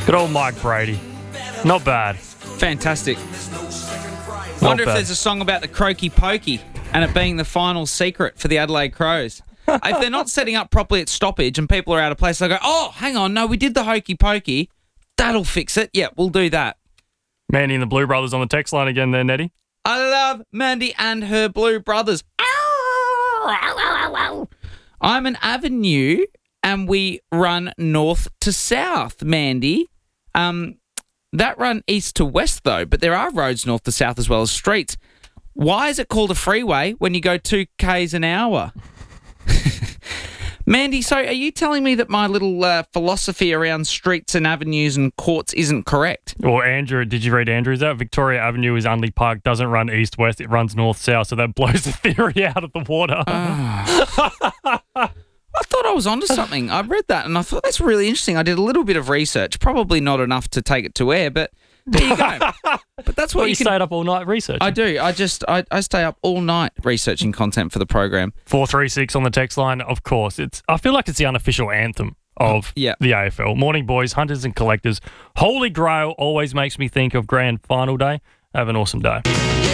Good old Mike Brady. Not bad. Fantastic. Wonder if bad. there's a song about the Croaky Pokey and it being the final secret for the Adelaide Crows. If they're not setting up properly at stoppage and people are out of place, they'll go, oh, hang on, no, we did the Hokey Pokey. That'll fix it. Yeah, we'll do that. Mandy and the Blue Brothers on the text line again there, Nettie. I love Mandy and her Blue Brothers. I'm an Avenue and we run north to south, Mandy. That run east to west, though, but there are roads north to south as well as streets. Why is it called a freeway when you go 2 k's an hour? Mandy, so are you telling me that my little philosophy around streets and avenues and courts isn't correct? Well, Andrew, did you read Andrew's out? Victoria Avenue is Unley Park, doesn't run east-west, it runs north-south, so that blows the theory out of the water. I thought I was onto something. I read that and I thought that's really interesting. I did a little bit of research, probably not enough to take it to air, but there you go. But that's what Well, you you can... stayed up all night researching. I do. I stay up all night researching content for the program. 436 on the text line, of course. I feel like it's the unofficial anthem of the AFL. Morning, boys, hunters and collectors. Holy Grail always makes me think of grand final day. Have an awesome day.